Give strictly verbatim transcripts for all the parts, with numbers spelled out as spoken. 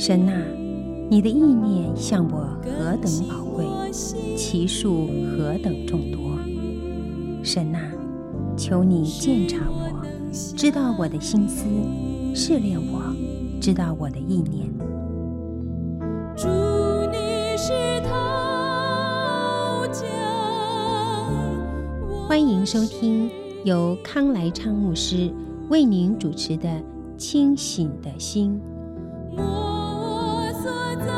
神啊，你的意念向我何等宝贵，其数何等众多。神啊，求你鉴察我，知道我的心思，试炼我，知道我的意念。 主，你是陶匠， 欢迎收听由康来昌牧师为您主持的《清醒的心》。 摸我所造，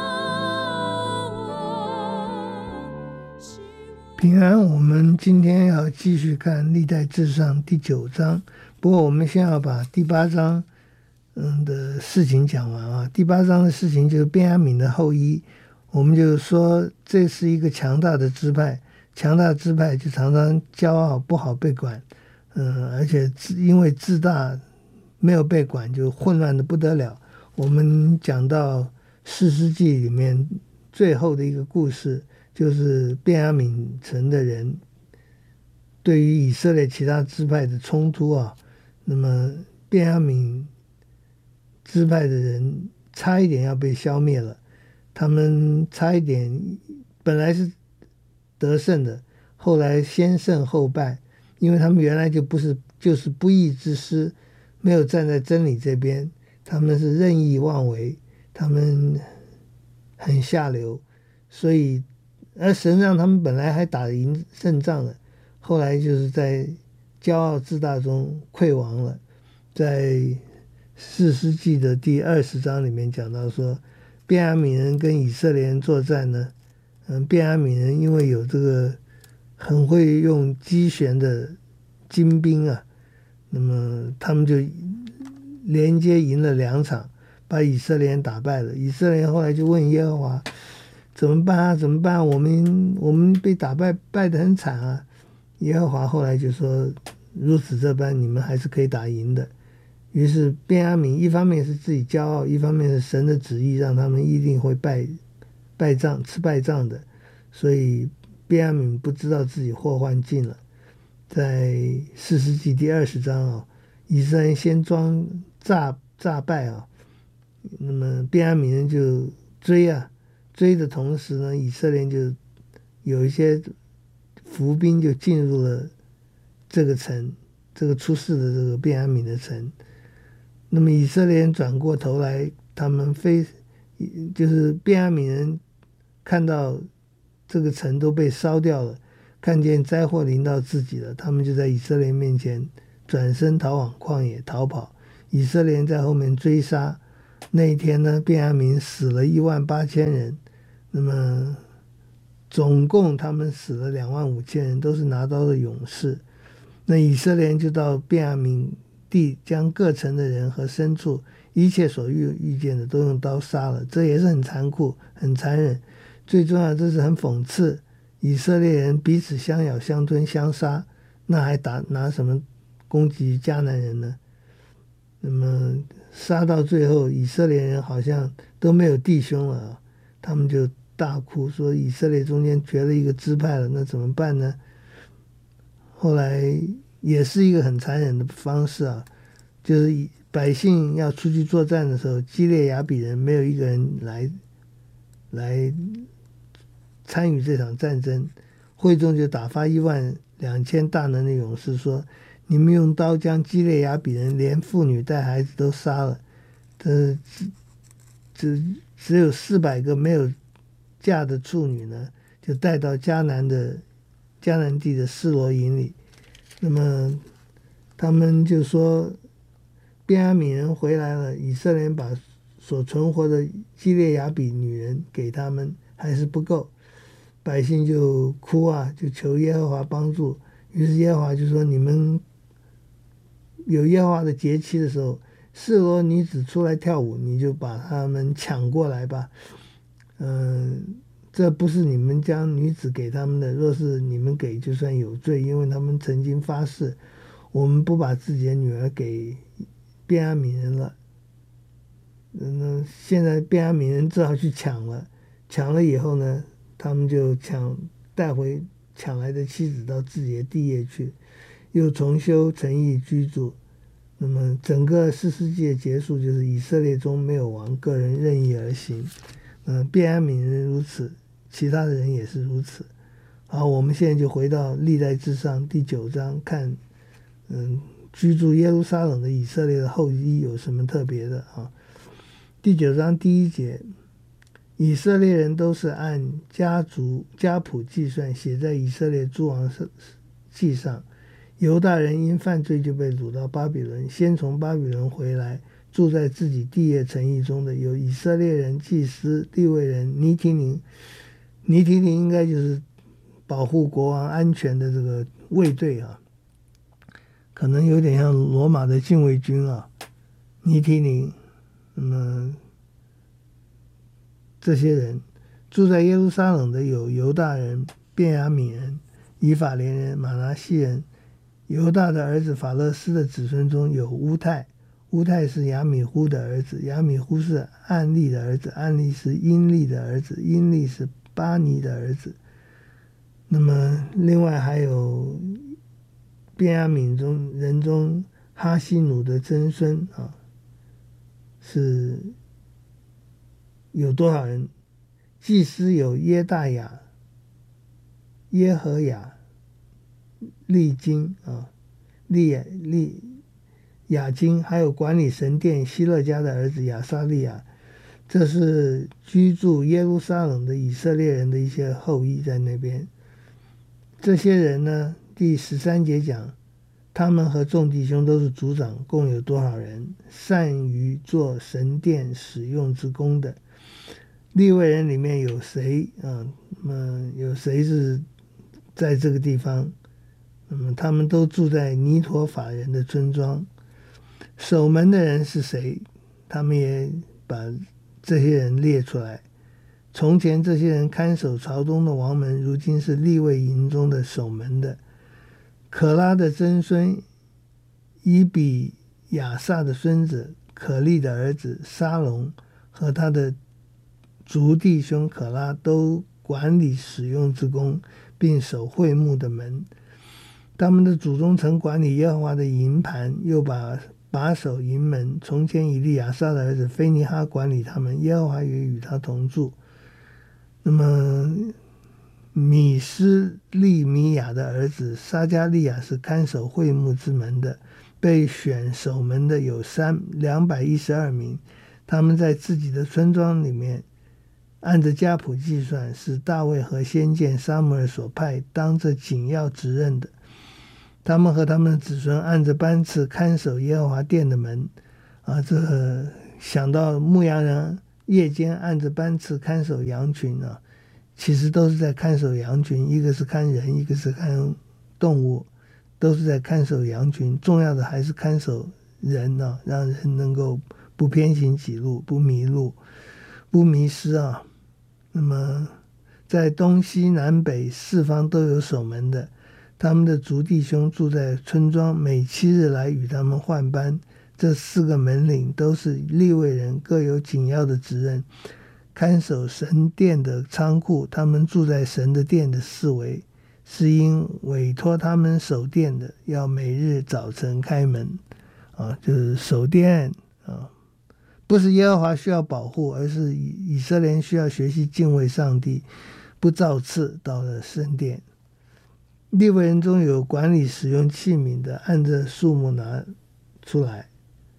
我是我平安，我们今天要继续看历代志上第九章，不过我们先要把第八章嗯的事情讲完啊。第八章的事情就是便雅悯的后裔，我们就说这是一个强大的支派，强大的支派就常常骄傲，不好被管，嗯，而且因为自大没有被管，就混乱的不得了。我们讲到士师记里面最后的一个故事，就是便雅悯城的人对于以色列其他支派的冲突啊，那么便雅悯支派的人差一点要被消灭了，他们差一点本来是得胜的，后来先胜后败，因为他们原来就不是就是不义之师，没有站在真理这边，他们是任意妄为，他们很下流，所以而神让他们本来还打赢胜仗的，后来就是在骄傲自大中溃亡了。在士师记的第二十章里面讲到说，便雅悯人跟以色列人作战呢，嗯，便雅悯人因为有这个很会用机旋的精兵啊，那么他们就连接赢了两场，把以色列人打败了。以色列人后来就问耶和华怎么办啊？怎么办？我们我们被打败，败得很惨啊！耶和华后来就说：如此这般，你们还是可以打赢的。于是便雅悯一方面是自己骄傲，一方面是神的旨意让他们一定会败败仗，吃败仗的。所以便雅悯不知道自己祸患尽了。在士师记第二十章啊，以色列人先装诈诈败啊，那么便雅悯人就追啊，追的同时呢，以色列人就有一些伏兵就进入了这个城，这个出事的这个便雅悯的城。那么以色列人转过头来，他们非就是便雅悯人看到这个城都被烧掉了，看见灾祸临到自己了，他们就在以色列人面前转身逃往旷野逃跑，以色列人在后面追杀。那一天呢，便雅悯死了一万八千人，那么总共他们死了两万五千人，都是拿刀的勇士。那以色列人就到便雅悯地，将各城的人和牲畜一切所遇遇见的都用刀杀了，这也是很残酷很残忍。最重要的，这是很讽刺，以色列人彼此相咬相吞相杀，那还打拿什么攻击迦南人呢？那么杀到最后，以色列人好像都没有弟兄了，他们就大哭说以色列中间缺了一个支派了，那怎么办呢？后来也是一个很残忍的方式啊，就是百姓要出去作战的时候，基列雅比人没有一个人来来参与这场战争，会众就打发一万两千大能的勇士说，你们用刀将基列雅比人连妇女带孩子都杀了，这只只有四百个没有嫁的处女呢，就带到迦南的迦南地的示罗营里。那么他们就说，便雅悯人回来了，以色列人把所存活的基列雅比女人给他们还是不够，百姓就哭啊，就求耶和华帮助。于是耶和华就说，你们有耶和华的节期的时候，示罗女子出来跳舞，你就把他们抢过来吧。嗯、呃，这不是你们将女子给他们的，若是你们给，就算有罪，因为他们曾经发誓，我们不把自己的女儿给便雅悯人了。那现在便雅悯人只好去抢了，抢了以后呢，他们就抢带回抢来的妻子到自己的地业去，又重修城邑居住。 那么整个士师记的结束就是以色列中没有王，个人任意而行。嗯、呃，便雅悯人如此，其他的人也是如此。好，我们现在就回到历代志上第九章，看嗯居住耶路撒冷的以色列的后裔有什么特别的啊？第九章第一节，以色列人都是按家族家谱计算，写在以色列诸王记上。犹大人因犯罪就被掳到巴比伦，先从巴比伦回来，住在自己地业城邑中的有以色列人、祭司、利未人、尼提宁。尼提宁应该就是保护国王安全的这个卫队啊，可能有点像罗马的禁卫军啊。尼提宁，那么这些人住在耶路撒冷的有犹大人、便雅悯人、以法莲人、马拿西人。犹大的儿子法勒斯的子孙中有乌泰，乌泰是亚米忽的儿子，亚米忽是暗利的儿子，暗利是因利的儿子，因利是巴尼的儿子。那么另外还有便雅悯中人中哈西努的曾孙啊，是有多少人？祭司有耶大雅、耶和雅、利金啊，利亚利雅金，还有管理神殿希勒家的儿子亚撒利亚。这是居住耶路撒冷的以色列人的一些后裔在那边。这些人呢，第十三节讲，他们和众弟兄都是族长，共有多少人？善于做神殿使用之工的。利未人里面有谁啊？那么有谁是在这个地方？那么他们都住在尼陀法人的村庄。守门的人是谁？他们也把这些人列出来。从前这些人看守朝东的王门，如今是利未营中的守门的。可拉的曾孙以比亚撒的孙子可利的儿子沙龙和他的族弟兄可拉都管理使用之工，并守会幕的门。他们的祖宗曾管理耶和华的营盘，又把把守营门。从前以利亚撒的儿子菲尼哈管理他们，耶和华也与他同住。那么米斯利米亚的儿子撒加利亚是看守会幕之门的，被选守门的有三两百一十二名，他们在自己的村庄里面按着家谱计算，是大卫和先见撒母耳所派当着紧要职任的。他们和他们的子孙按着班次看守耶和华殿的门啊，这想到牧羊人夜间按着班次看守羊群啊，其实都是在看守羊群，一个是看人，一个是看动物，都是在看守羊群。重要的还是看守人啊，让人能够不偏行己路，不迷路，不迷失啊。那么在东西南北四方都有守门的，他们的族弟兄住在村庄，每七日来与他们换班。这四个门领都是利未人，各有紧要的职任，看守神殿的仓库。他们住在神的殿的四围，是因委托他们守殿的，要每日早晨开门啊，就是守殿啊。不是耶和华需要保护，而是以色列人需要学习敬畏上帝，不造次到了圣殿。利未人中有管理使用器皿的，按着数目拿出来。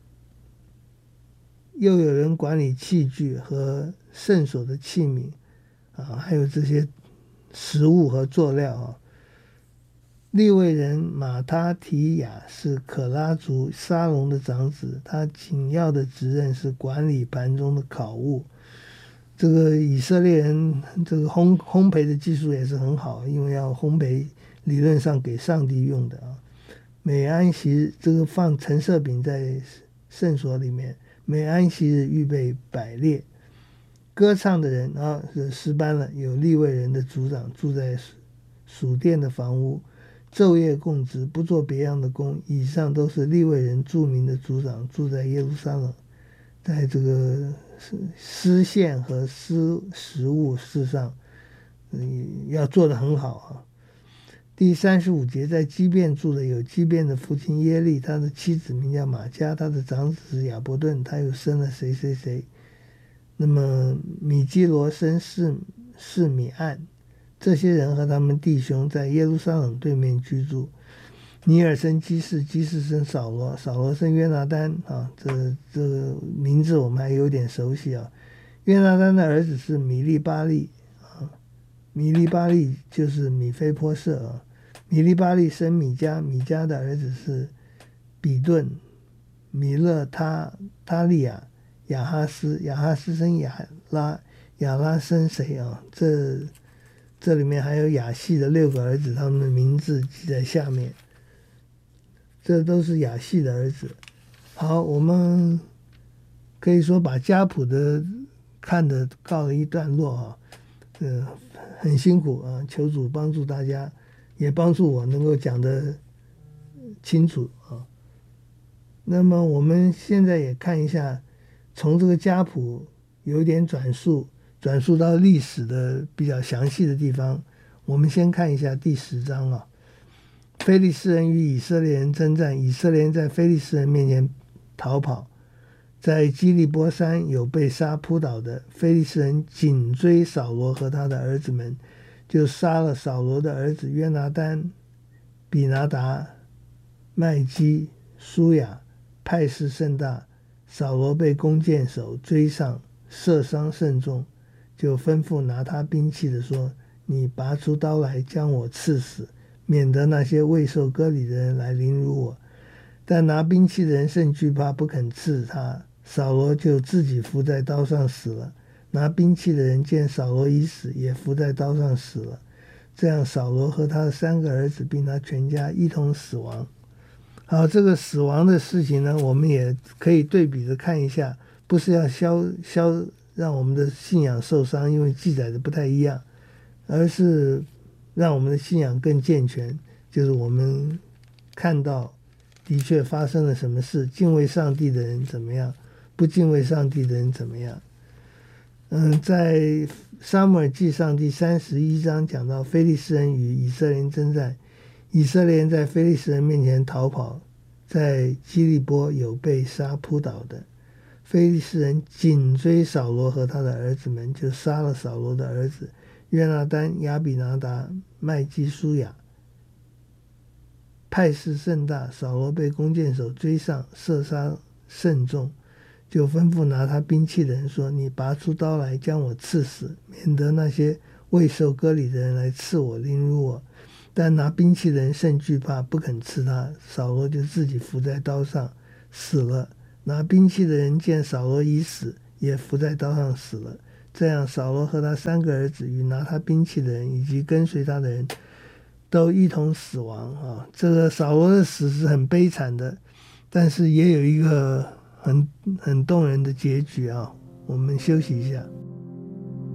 又有人管理器具和圣所的器皿啊，还有这些食物和佐料啊。利未人马他提亚是可拉族沙龙的长子，他紧要的职任是管理盘中的烤物。这个以色列人这个烘烘焙的技术也是很好，因为要烘焙理论上给上帝用的啊。每安息日这个放陈设饼在圣所里面，每安息日预备百列。歌唱的人啊是诗班了，有利未人的族长住在属殿的房屋，昼夜供职，不做别样的工。以上都是利未人著名的族长，住在耶路撒冷，在这个丝线和丝食物事上，嗯，要做得很好啊。 第三十五节，在基遍住的有基遍的父亲耶利，他的妻子名叫玛迦，他的长子是亚伯顿，他又生了谁谁谁。那么米基罗生示示米暗，这些人和他们弟兄在耶路撒冷对面居住。尼尔生基士，基士生扫罗，扫罗生约拿单啊，这这个名字我们还有点熟悉啊。约拿单的儿子是米利巴利啊，米利巴利就是米非波设啊。米利巴利生米迦，米迦的儿子是比顿、米勒他他利亚、亚哈斯，亚哈斯生亚拉，亚拉生谁啊？这这里面还有亚细的六个儿子，他们的名字记在下面。这都是亚细的儿子。好，我们可以说把家谱的看的告了一段落啊，呃，很辛苦啊，求主帮助大家，也帮助我能够讲得清楚啊。那么我们现在也看一下，从这个家谱有一点转述，转述到历史的比较详细的地方。我们先看一下第十章啊。非利士人与以色列人征战，以色列人在非利士人面前逃跑，在基利波山有被杀扑倒的。非利士人紧追扫罗和他的儿子们，就杀了扫罗的儿子约拿单、比拿达、麦基、舒雅，派势甚大。扫罗被弓箭手追上，射伤甚重，就吩咐拿他兵器的说：“你拔出刀来，将我刺死，免得那些未受割礼的人来凌辱我。”但拿兵器的人甚惧怕，不肯刺他。扫罗就自己伏在刀上死了。拿兵器的人见扫罗已死，也伏在刀上死了。这样扫罗和他的三个儿子并他全家一同死亡。好，这个死亡的事情呢，我们也可以对比着看一下，不是要消消让我们的信仰受伤，因为记载的不太一样，而是让我们的信仰更健全，就是我们看到的确发生了什么事，敬畏上帝的人怎么样，不敬畏上帝的人怎么样。嗯，在撒母耳记上第三十一章讲到非利士人与以色列人征战，以色列人在非利士人面前逃跑，在基利波有被杀扑倒的。非利士人紧追扫罗和他的儿子们，就杀了扫罗的儿子约拿单、亚比拿达、麦基、舒雅，派势甚大。扫罗被弓箭手追上，射杀甚重，就吩咐拿他兵器的人说：“你拔出刀来，将我刺死，免得那些未受割礼的人来刺我、凌辱我。”但拿兵器的人甚惧怕，不肯刺他。扫罗就自己伏在刀上死了。拿兵器的人见扫罗已死，也伏在刀上死了。这样扫罗和他三个儿子与拿他兵器的人以及跟随他的人都一同死亡啊！这个扫罗的死是很悲惨的，但是也有一个很很动人的结局啊！我们休息一下。